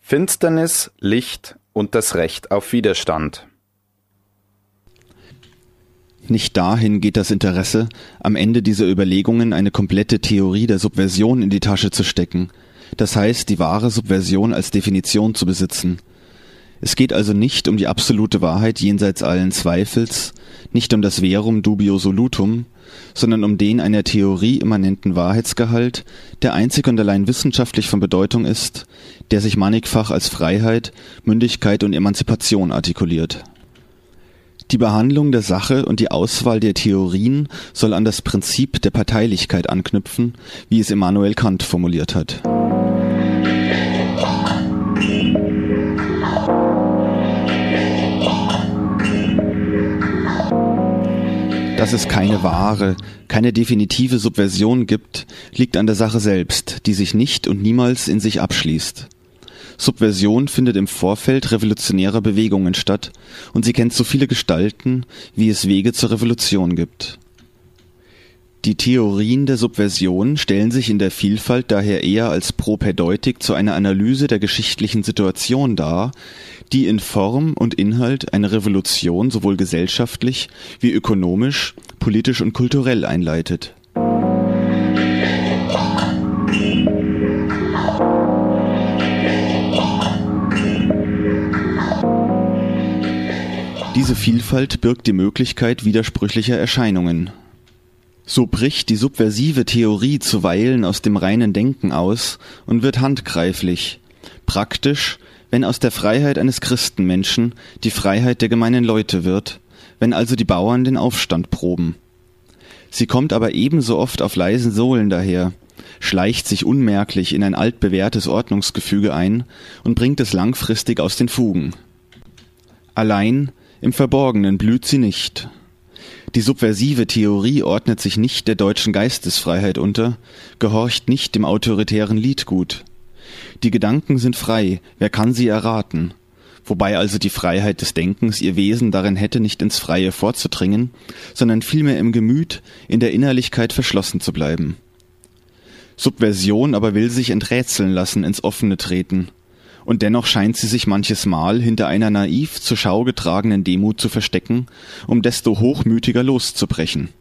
Finsternis, Licht und das Recht auf Widerstand. Nicht dahin geht das Interesse, am Ende dieser Überlegungen eine komplette Theorie der Subversion in die Tasche zu stecken, das heißt, die wahre Subversion als Definition zu besitzen. Es geht also nicht um die absolute Wahrheit jenseits allen Zweifels, nicht um das Verum dubio solutum, sondern um den einer Theorie immanenten Wahrheitsgehalt, der einzig und allein wissenschaftlich von Bedeutung ist, der sich mannigfach als Freiheit, Mündigkeit und Emanzipation artikuliert. Die Behandlung der Sache und die Auswahl der Theorien soll an das Prinzip der Parteilichkeit anknüpfen, wie es Immanuel Kant formuliert hat. Dass es keine wahre, keine definitive Subversion gibt, liegt an der Sache selbst, die sich nicht und niemals in sich abschließt. Subversion findet im Vorfeld revolutionärer Bewegungen statt und sie kennt so viele Gestalten, wie es Wege zur Revolution gibt. Die Theorien der Subversion stellen sich in der Vielfalt daher eher als Propädeutik zu einer Analyse der geschichtlichen Situation dar, die in Form und Inhalt eine Revolution sowohl gesellschaftlich wie ökonomisch, politisch und kulturell einleitet. Diese Vielfalt birgt die Möglichkeit widersprüchlicher Erscheinungen. So bricht die subversive Theorie zuweilen aus dem reinen Denken aus und wird handgreiflich, praktisch, wenn aus der Freiheit eines Christenmenschen die Freiheit der gemeinen Leute wird, wenn also die Bauern den Aufstand proben. Sie kommt aber ebenso oft auf leisen Sohlen daher, schleicht sich unmerklich in ein altbewährtes Ordnungsgefüge ein und bringt es langfristig aus den Fugen. Allein im Verborgenen blüht sie nicht. Die subversive Theorie ordnet sich nicht der deutschen Geistesfreiheit unter, gehorcht nicht dem autoritären Liedgut. Die Gedanken sind frei, wer kann sie erraten? Wobei also die Freiheit des Denkens ihr Wesen darin hätte, nicht ins Freie vorzudringen, sondern vielmehr im Gemüt, in der Innerlichkeit verschlossen zu bleiben. Subversion aber will sich enträtseln lassen, ins Offene treten. Und dennoch scheint sie sich manches Mal hinter einer naiv zur Schau getragenen Demut zu verstecken, um desto hochmütiger loszubrechen.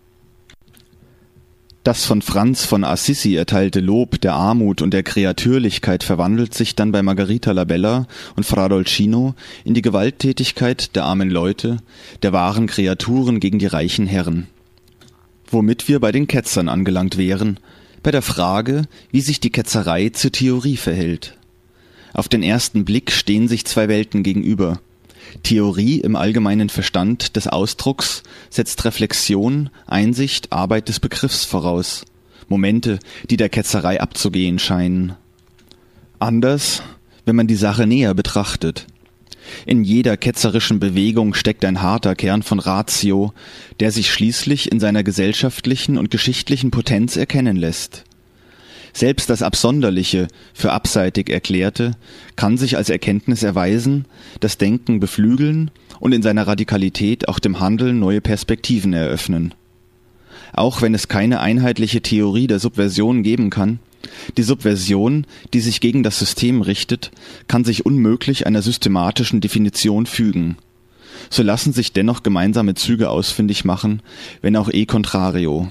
Das von Franz von Assisi erteilte Lob der Armut und der Kreatürlichkeit verwandelt sich dann bei Margherita Labella und Fra Dolcino in die Gewalttätigkeit der armen Leute, der wahren Kreaturen gegen die reichen Herren. Womit wir bei den Ketzern angelangt wären, bei der Frage, wie sich die Ketzerei zur Theorie verhält. Auf den ersten Blick stehen sich zwei Welten gegenüber. Theorie im allgemeinen Verstand des Ausdrucks setzt Reflexion, Einsicht, Arbeit des Begriffs voraus. Momente, die der Ketzerei abzugehen scheinen. Anders, wenn man die Sache näher betrachtet. In jeder ketzerischen Bewegung steckt ein harter Kern von Ratio, der sich schließlich in seiner gesellschaftlichen und geschichtlichen Potenz erkennen lässt. Selbst das Absonderliche, für abseitig Erklärte, kann sich als Erkenntnis erweisen, das Denken beflügeln und in seiner Radikalität auch dem Handeln neue Perspektiven eröffnen. Auch wenn es keine einheitliche Theorie der Subversion geben kann, die Subversion, die sich gegen das System richtet, kann sich unmöglich einer systematischen Definition fügen. So lassen sich dennoch gemeinsame Züge ausfindig machen, wenn auch e contrario.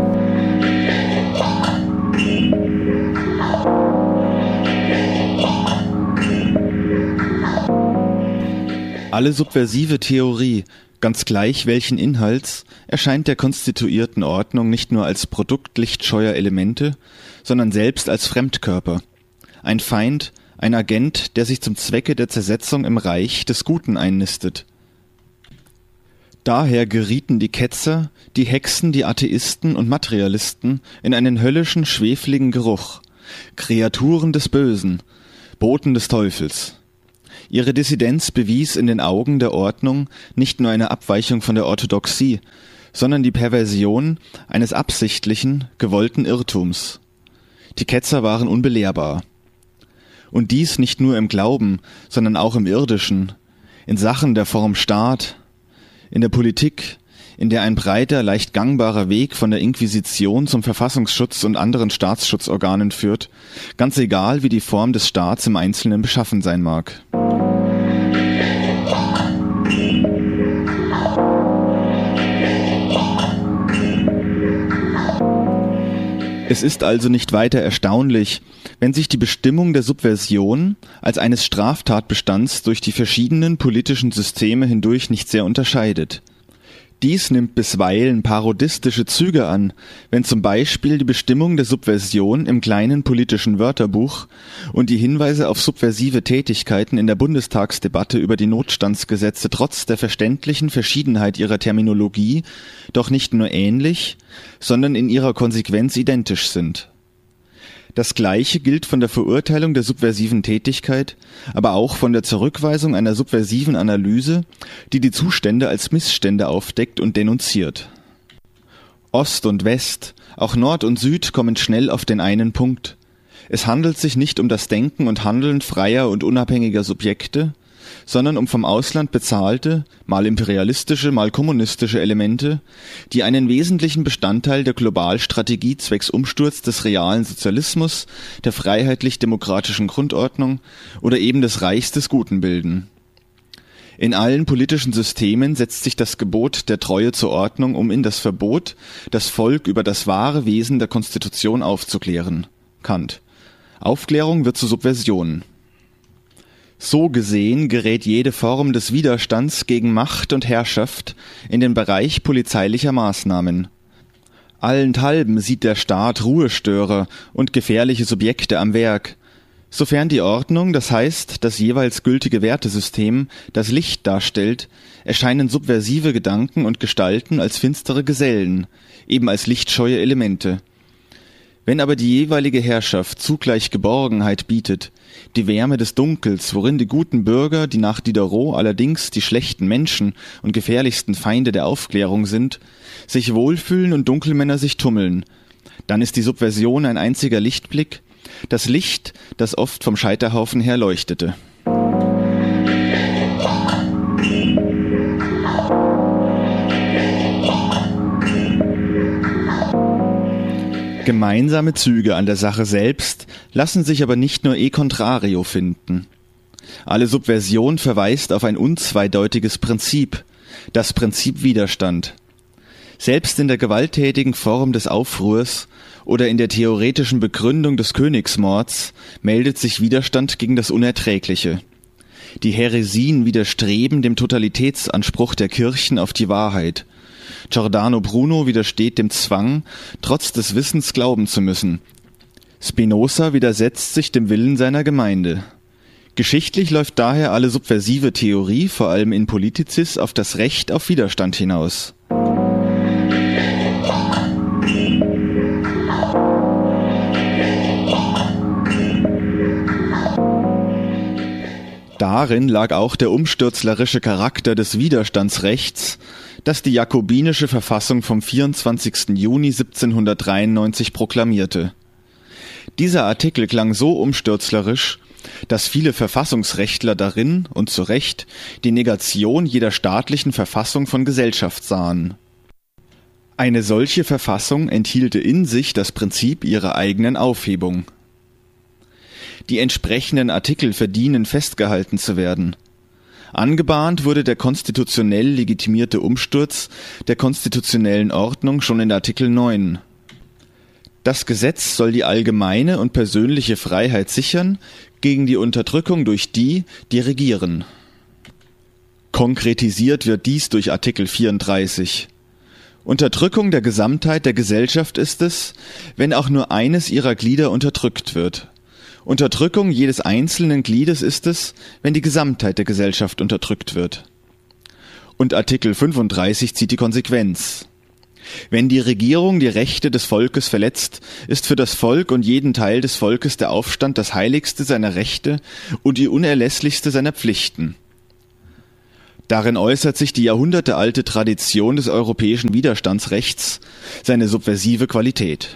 Alle subversive Theorie, ganz gleich welchen Inhalts, erscheint der konstituierten Ordnung nicht nur als Produkt lichtscheuer Elemente, sondern selbst als Fremdkörper. Ein Feind, ein Agent, der sich zum Zwecke der Zersetzung im Reich des Guten einnistet. Daher gerieten die Ketzer, die Hexen, die Atheisten und Materialisten in einen höllischen, schwefligen Geruch, Kreaturen des Bösen, Boten des Teufels. Ihre Dissidenz bewies in den Augen der Ordnung nicht nur eine Abweichung von der Orthodoxie, sondern die Perversion eines absichtlichen, gewollten Irrtums. Die Ketzer waren unbelehrbar. Und dies nicht nur im Glauben, sondern auch im Irdischen, in Sachen der Form Staat, in der Politik, in der ein breiter, leicht gangbarer Weg von der Inquisition zum Verfassungsschutz und anderen Staatsschutzorganen führt, ganz egal wie die Form des Staats im Einzelnen beschaffen sein mag. Es ist also nicht weiter erstaunlich, wenn sich die Bestimmung der Subversion als eines Straftatbestands durch die verschiedenen politischen Systeme hindurch nicht sehr unterscheidet. Dies nimmt bisweilen parodistische Züge an, wenn zum Beispiel die Bestimmung der Subversion im kleinen politischen Wörterbuch und die Hinweise auf subversive Tätigkeiten in der Bundestagsdebatte über die Notstandsgesetze trotz der verständlichen Verschiedenheit ihrer Terminologie doch nicht nur ähnlich, sondern in ihrer Konsequenz identisch sind. Das Gleiche gilt von der Verurteilung der subversiven Tätigkeit, aber auch von der Zurückweisung einer subversiven Analyse, die die Zustände als Missstände aufdeckt und denunziert. Ost und West, auch Nord und Süd kommen schnell auf den einen Punkt. Es handelt sich nicht um das Denken und Handeln freier und unabhängiger Subjekte, sondern um vom Ausland bezahlte, mal imperialistische, mal kommunistische Elemente, die einen wesentlichen Bestandteil der Globalstrategie zwecks Umsturz des realen Sozialismus, der freiheitlich-demokratischen Grundordnung oder eben des Reichs des Guten bilden. In allen politischen Systemen setzt sich das Gebot der Treue zur Ordnung in das Verbot, das Volk über das wahre Wesen der Konstitution aufzuklären. Kant. Aufklärung wird zur Subversion. So gesehen gerät jede Form des Widerstands gegen Macht und Herrschaft in den Bereich polizeilicher Maßnahmen. Allenthalben sieht der Staat Ruhestörer und gefährliche Subjekte am Werk. Sofern die Ordnung, das heißt das jeweils gültige Wertesystem, das Licht darstellt, erscheinen subversive Gedanken und Gestalten als finstere Gesellen, eben als lichtscheue Elemente. Wenn aber die jeweilige Herrschaft zugleich Geborgenheit bietet, die Wärme des Dunkels, worin die guten Bürger, die nach Diderot allerdings die schlechten Menschen und gefährlichsten Feinde der Aufklärung sind, sich wohlfühlen und Dunkelmänner sich tummeln, dann ist die Subversion ein einziger Lichtblick, das Licht, das oft vom Scheiterhaufen her leuchtete. Gemeinsame Züge an der Sache selbst lassen sich aber nicht nur e contrario finden. Alle Subversion verweist auf ein unzweideutiges Prinzip, das Prinzip Widerstand. Selbst in der gewalttätigen Form des Aufruhrs oder in der theoretischen Begründung des Königsmords meldet sich Widerstand gegen das Unerträgliche. Die Häresien widerstreben dem Totalitätsanspruch der Kirchen auf die Wahrheit. Giordano Bruno widersteht dem Zwang, trotz des Wissens glauben zu müssen. Spinoza widersetzt sich dem Willen seiner Gemeinde. Geschichtlich läuft daher alle subversive Theorie, vor allem in Politicis, auf das Recht auf Widerstand hinaus. Darin lag auch der umstürzlerische Charakter des Widerstandsrechts, das die jakobinische Verfassung vom 24. Juni 1793 proklamierte. Dieser Artikel klang so umstürzlerisch, dass viele Verfassungsrechtler darin, und zu Recht, die Negation jeder staatlichen Verfassung von Gesellschaft sahen. Eine solche Verfassung enthielte in sich das Prinzip ihrer eigenen Aufhebung. Die entsprechenden Artikel verdienen festgehalten zu werden. Angebahnt wurde der konstitutionell legitimierte Umsturz der konstitutionellen Ordnung schon in Artikel 9. Das Gesetz soll die allgemeine und persönliche Freiheit sichern gegen die Unterdrückung durch die, die regieren. Konkretisiert wird dies durch Artikel 34. Unterdrückung der Gesamtheit der Gesellschaft ist es, wenn auch nur eines ihrer Glieder unterdrückt wird. Unterdrückung jedes einzelnen Gliedes ist es, wenn die Gesamtheit der Gesellschaft unterdrückt wird. Und Artikel 35 zieht die Konsequenz. Wenn die Regierung die Rechte des Volkes verletzt, ist für das Volk und jeden Teil des Volkes der Aufstand das heiligste seiner Rechte und die unerlässlichste seiner Pflichten. Darin äußert sich die jahrhundertealte Tradition des europäischen Widerstandsrechts, seine subversive Qualität.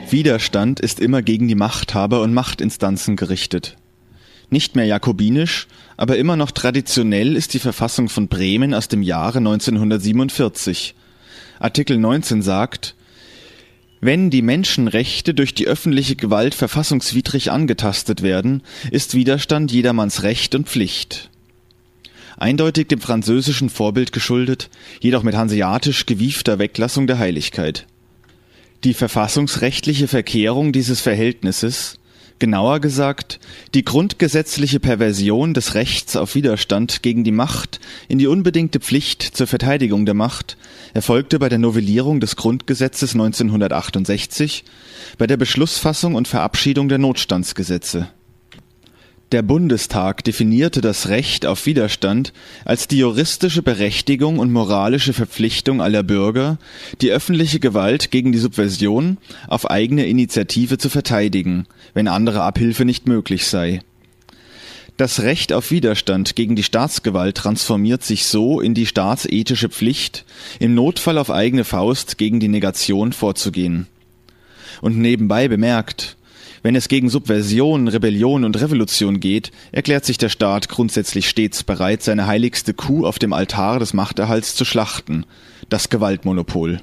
Widerstand ist immer gegen die Machthaber und Machtinstanzen gerichtet. Nicht mehr jakobinisch, aber immer noch traditionell ist die Verfassung von Bremen aus dem Jahre 1947. Artikel 19 sagt: Wenn die Menschenrechte durch die öffentliche Gewalt verfassungswidrig angetastet werden, ist Widerstand jedermanns Recht und Pflicht. Eindeutig dem französischen Vorbild geschuldet, jedoch mit hanseatisch gewiefter Weglassung der Heiligkeit. Die verfassungsrechtliche Verkehrung dieses Verhältnisses, genauer gesagt, die grundgesetzliche Perversion des Rechts auf Widerstand gegen die Macht in die unbedingte Pflicht zur Verteidigung der Macht, erfolgte bei der Novellierung des Grundgesetzes 1968, bei der Beschlussfassung und Verabschiedung der Notstandsgesetze. Der Bundestag definierte das Recht auf Widerstand als die juristische Berechtigung und moralische Verpflichtung aller Bürger, die öffentliche Gewalt gegen die Subversion auf eigene Initiative zu verteidigen, wenn andere Abhilfe nicht möglich sei. Das Recht auf Widerstand gegen die Staatsgewalt transformiert sich so in die staatsethische Pflicht, im Notfall auf eigene Faust gegen die Negation vorzugehen. Und nebenbei bemerkt: Wenn es gegen Subversion, Rebellion und Revolution geht, erklärt sich der Staat grundsätzlich stets bereit, seine heiligste Kuh auf dem Altar des Machterhalts zu schlachten: das Gewaltmonopol.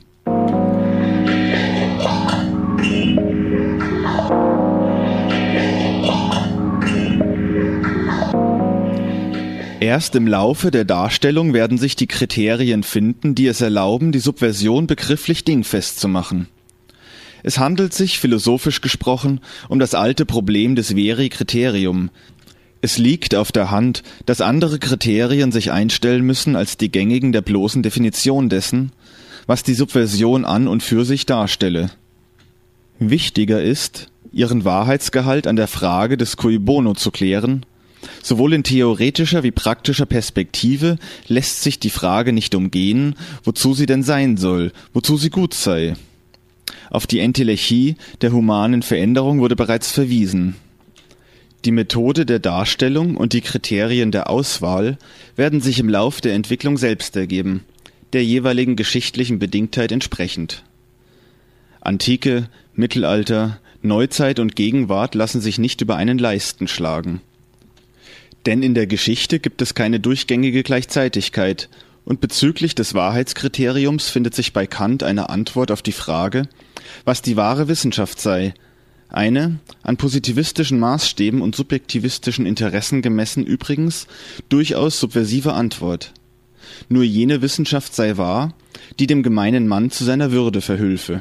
Erst im Laufe der Darstellung werden sich die Kriterien finden, die es erlauben, die Subversion begrifflich dingfest zu machen. Es handelt sich, philosophisch gesprochen, um das alte Problem des veri criterium. Es liegt auf der Hand, dass andere Kriterien sich einstellen müssen als die gängigen der bloßen Definition dessen, was die Subversion an und für sich darstelle. Wichtiger ist, ihren Wahrheitsgehalt an der Frage des cui bono zu klären. Sowohl in theoretischer wie praktischer Perspektive lässt sich die Frage nicht umgehen, wozu sie denn sein soll, wozu sie gut sei. Auf die Entelechie der humanen Veränderung wurde bereits verwiesen. Die Methode der Darstellung und die Kriterien der Auswahl werden sich im Lauf der Entwicklung selbst ergeben, der jeweiligen geschichtlichen Bedingtheit entsprechend. Antike, Mittelalter, Neuzeit und Gegenwart lassen sich nicht über einen Leisten schlagen. Denn in der Geschichte gibt es keine durchgängige Gleichzeitigkeit, und bezüglich des Wahrheitskriteriums findet sich bei Kant eine Antwort auf die Frage, was die wahre Wissenschaft sei, eine, an positivistischen Maßstäben und subjektivistischen Interessen gemessen übrigens, durchaus subversive Antwort. Nur jene Wissenschaft sei wahr, die dem gemeinen Mann zu seiner Würde verhülfe.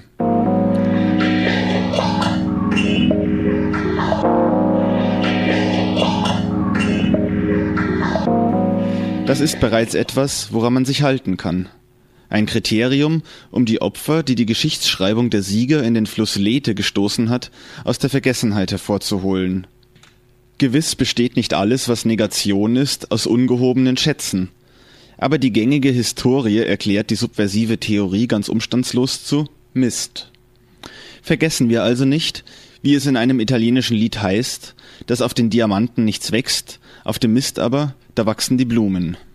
Das ist bereits etwas, woran man sich halten kann. Ein Kriterium, um die Opfer, die die Geschichtsschreibung der Sieger in den Fluss Lethe gestoßen hat, aus der Vergessenheit hervorzuholen. Gewiss besteht nicht alles, was Negation ist, aus ungehobenen Schätzen. Aber die gängige Historie erklärt die subversive Theorie ganz umstandslos zu Mist. Vergessen wir also nicht, wie es in einem italienischen Lied heißt, dass auf den Diamanten nichts wächst, auf dem Mist aber, da wachsen die Blumen.